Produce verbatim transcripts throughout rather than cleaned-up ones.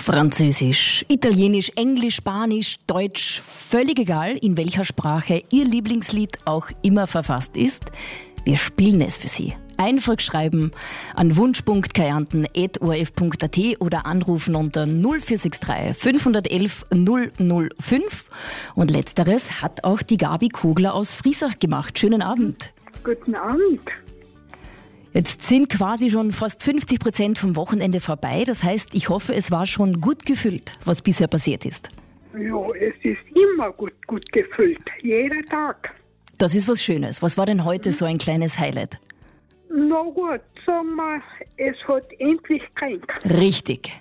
Französisch, Italienisch, Englisch, Spanisch, Deutsch, völlig egal, in welcher Sprache Ihr Lieblingslied auch immer verfasst ist. Wir spielen es für Sie. Einfach schreiben an wunsch punkt kärnten at o r f punkt a t oder anrufen unter null vier sechs drei fünf eins eins null null fünf. Und letzteres hat auch die Gabi Kogler aus Friesach gemacht. Schönen Abend. Guten Abend. Jetzt sind quasi schon fast fünfzig Prozent vom Wochenende vorbei. Das heißt, ich hoffe, es war schon gut gefüllt, was bisher passiert ist. Ja, es ist immer gut, gut gefüllt. Jeder Tag. Das ist was Schönes. Was war denn heute so ein kleines Highlight? Na gut, sagen wir, es hat endlich geregnet. Richtig.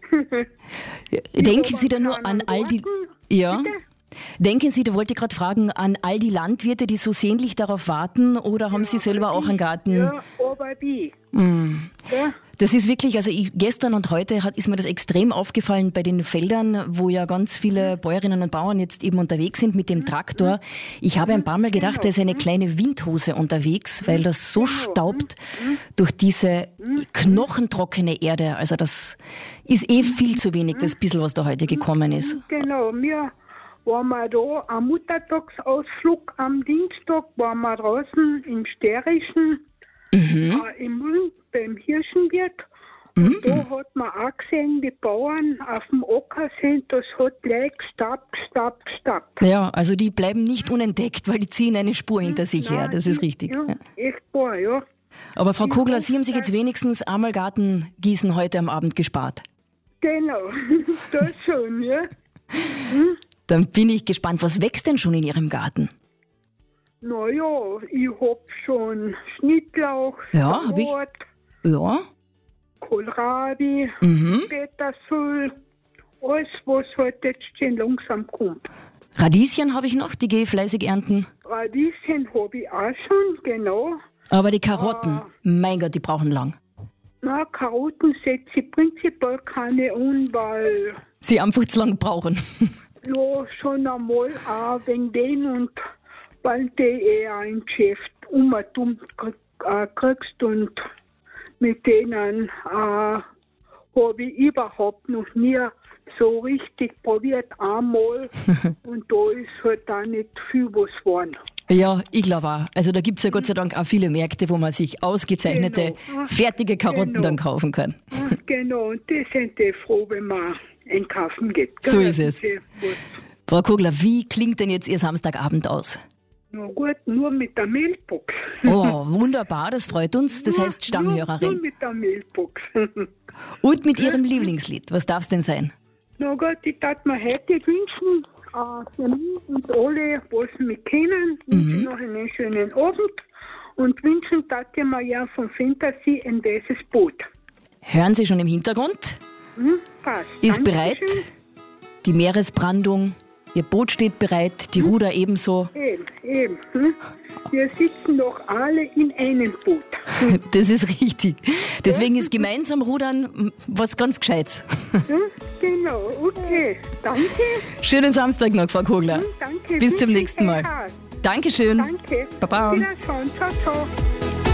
Denken Sie da nur an all die... Ja. Bitte? Denken Sie, da wollte ich gerade fragen, an all die Landwirte, die so sehnlich darauf warten, oder haben Ja, Sie selber auch einen Garten? Ja, aber wie? Mm. Ja, Das ist wirklich, also ich, gestern und heute hat, ist mir das extrem aufgefallen bei den Feldern, wo ja ganz viele Bäuerinnen und Bauern jetzt eben unterwegs sind mit dem Traktor. Ich habe ein paar Mal gedacht, da ist eine kleine Windhose unterwegs, weil das so staubt durch diese knochentrockene Erde. Also das ist eh viel zu wenig, das bisschen, was da heute gekommen ist. genau. Wir waren wir da am Muttertagsausflug am Dienstag, waren wir draußen im Stärischen, Mhm. äh, im Müll beim Hirschenwirt. Und da hat man auch gesehen, die Bauern auf dem Acker sind, das hat gleich gestappt, gestappt, gestappt. Ja, also die bleiben nicht unentdeckt, weil die ziehen eine Spur hinter sich her. Das ist richtig. Ja, Ja. echt wahr, ja. Aber Frau Kogler, Sie haben sich jetzt wenigstens einmal Gartengießen heute am Abend gespart. Genau, das schon, ja. Dann bin ich gespannt, was wächst denn schon in Ihrem Garten? Naja, ich hab schon Schnittlauch, Ja, hab ich. Salat, Ja. Kohlrabi, Mhm. Petersil, alles, was halt jetzt schon langsam kommt. Radieschen habe ich noch, die gehe ich fleißig ernten. Radieschen habe ich auch schon, genau. Aber die Karotten, mein Gott, die brauchen lang. Na, Karotten setze ich prinzipiell keine an, weil Sie einfach zu lang brauchen. ja schon einmal auch wegen denen und weil die eher ein Geschäft umherum äh, kriegst und mit denen äh, habe ich überhaupt noch nie so richtig probiert, einmal und da ist halt auch nicht viel was geworden. Ja, ich glaube auch. Also da gibt es ja Gott sei Dank auch viele Märkte, wo man sich ausgezeichnete, Genau. fertige Karotten Genau. dann kaufen kann. Ach, genau, und die sind die froh, wenn man einkaufen geht. So Gell? ist es. Die- was- Frau Kogler, wie klingt denn jetzt Ihr Samstagabend aus? Na gut, nur mit der Mailbox. Oh, wunderbar, das freut uns. Das Nur- heißt Nur, nur Stammhörerin. mit der Mailbox. Und mit Ihrem Lieblingslied. Was darf es denn sein? Na gut, ich darf mir heute wünschen, äh, für mich und alle, was mich kennen, wünschen noch einen schönen Abend und wünschen, dass ich mir ja von Fantasy ein weißes Boot. Hören Sie schon im Hintergrund? Hm? Passt. Ist Dankeschön. bereit? Die Meeresbrandung. Ihr Boot steht bereit, die Ruder ebenso. Eben, eben. Hm? Wir sitzen doch alle in einem Boot. Das ist richtig. Deswegen ist gemeinsam Rudern was ganz Gescheites. Hm? Genau, okay. Danke. Schönen Samstag noch, Frau Kogler. Hm, danke. Bis zum Wünsche nächsten ich Mal. euch auch. Dankeschön. Danke. Baba. Wiederschauen. Ciao, ciao.